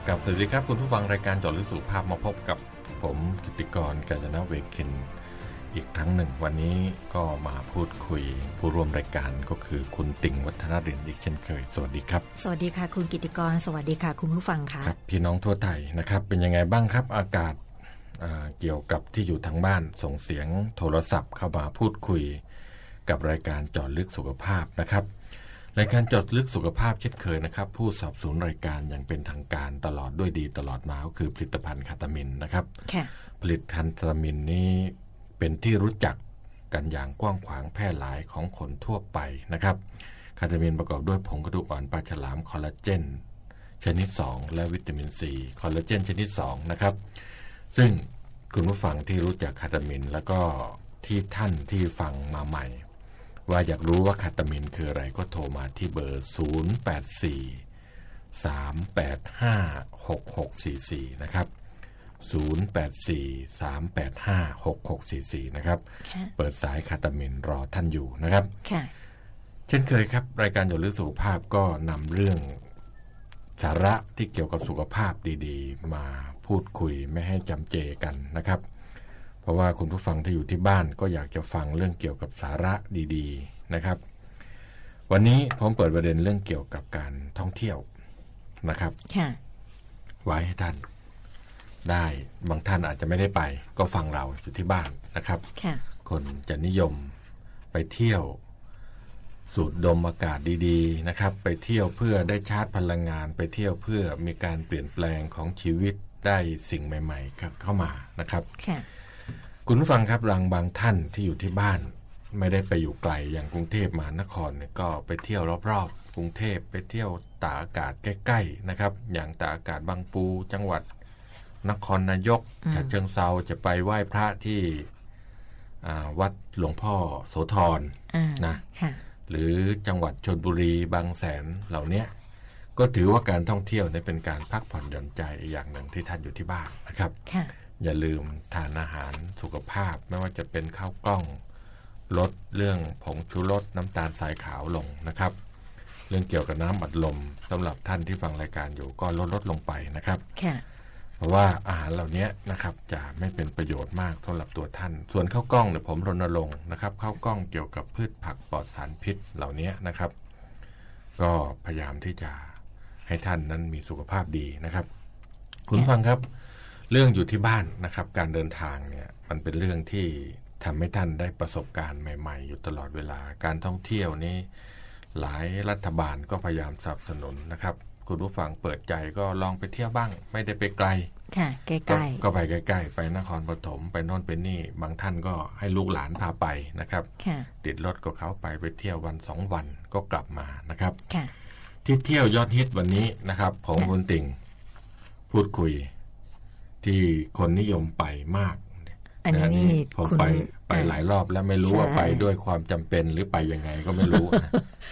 กับสวัสดีครับคุณผู้ฟังรายการเจาะลึกสุขภาพมาพบกับผมกิตติกร กาญจนเวคินอีกครั้งหนึ่งวันนี้ก็มาพูดคุยผู้ร่วมรายการก็คือคุณติ่งวัฒนรินทร์อีกเช่นเคยสวัสดีครับสวัสดีค่ะคุณกิตติกรสวัสดีค่ะคุณผู้ฟังค่ะครับพี่น้องทั่วไทยนะครับเป็นยังไงบ้างครับอากาศเกี่ยวกับที่อยู่ทางบ้านส่งเสียงโทรศัพท์เข้ามาพูดคุยกับรายการเจาะลึกสุขภาพนะครับรายการเจาะลึกสุขภาพเช่นเคยนะครับผู้สนับสนุนรายการอย่างเป็นทางการตลอดด้วยดีตลอดมาก็คือผลิตภัณฑ์คาตามินนะครับผลิตภัณฑ์คาตามินนี้เป็นที่รู้จักกันอย่างกว้างขวางแพร่หลายของคนทั่วไปนะครับคาตามินประกอบด้วยผงกระดูกอ่อนปลาฉลามคอลลาเจนชนิด2และวิตามินซีคอลลาเจนชนิด2นะครับซึ่งคุณผู้ฟังที่รู้จักคาตามินแล้วก็ที่ท่านที่ฟังมาใหม่ว่าอยากรู้ว่าคาตามินคืออะไรก็โทรมาที่เบอร์084-385-6644นะครับ084-385-6644นะครับเปิดสายคาตามินรอท่านอยู่นะครับเช่นเคยครับรายการเจาะลึกสุขภาพก็นำเรื่องสาระที่เกี่ยวกับสุขภาพดีๆมาพูดคุยไม่ให้จำเจกันนะครับเพราะว่าคุณผู้ฟังที่อยู่ที่บ้านก็อยากจะฟังเรื่องเกี่ยวกับสาระดีๆนะครับวันนี้ผมเปิดประเด็นเรื่องเกี่ยวกับการท่องเที่ยวนะครับไว้ให้ท่านได้บางท่านอาจจะไม่ได้ไปก็ฟังเราอยู่ที่บ้านนะครับคนจะนิยมไปเที่ยวสูดดมอากาศดีๆนะครับไปเที่ยวเพื่อได้ชาร์จพลังงานไปเที่ยวเพื่อมีการเปลี่ยนแปลงของชีวิตได้สิ่งใหม่ๆเข้ามานะครับคุณผู้ฟังครับบางท่านที่อยู่ที่บ้านไม่ได้ไปอยู่ไกลอย่างกรุงเทพมหานครก็ไปเที่ยวรอบๆกรุงเทพไปเที่ยวตากอากาศใกล้ๆนะครับอย่างตากอากาศบางปูจังหวัดนครนายกฉะเชิงเทราจะไปไหว้พระที่วัดหลวงพ่อโสธรนะหรือจังหวัดชลบุรีบางแสนเหล่านี้ก็ถือว่าการท่องเที่ยวเป็นการพักผ่อนหย่อนใจอย่างหนึ่งที่ท่านอยู่ที่บ้านนะครับอย่าลืมทานอาหารสุขภาพไม่ว่าจะเป็นข้าวกล้องลดเรื่องผงชูรสน้ำตาลทรายขาวลงนะครับเรื่องเกี่ยวกับน้ำอัดลมสำหรับท่านที่ฟังรายการอยู่ก็ลดลงไปนะครับเพราะว่าอาหารเหล่านี้นะครับจะไม่เป็นประโยชน์มากสำหรับตัวท่านส่วนข้าวกล้องเนี่ยผมรณรงค์นะครับข้าวกล้องเกี่ยวกับพืชผักปลอดสารพิษเหล่านี้นะครับก็พยายามที่จะให้ท่านนั้นมีสุขภาพดีนะครับคุณฟังครับเรื่องอยู่ที่บ้านนะครับการเดินทางเนี่ยมันเป็นเรื่องที่ทำให้ท่านได้ประสบการณ์ใหม่ๆอยู่ตลอดเวลาการท่องเที่ยวนี้หลายรัฐบาลก็พยายามสนับสนุนนะครับคุณผู้ฟังเปิดใจก็ลองไปเที่ยวบ้างไม่ได้ไปไกลค่ะใกล้ๆก็ไปใกล้ๆไปนครปฐมไปโน่นไปนี่บางท่านก็ให้ลูกหลานพาไปนะครับติดรถกับเขาไปเที่ยววัน2วันก็กลับมานะครับที่เที่ยวยอดฮิตวันนี้นะครับของคุณติ่งพูดคุยที่คนนิยมไปมากอันนี้ผมไปหลายรอบแล้วไม่รู้ว่าไปด้วยความจำเป็นหรือไปยังไงก็ไม่รู้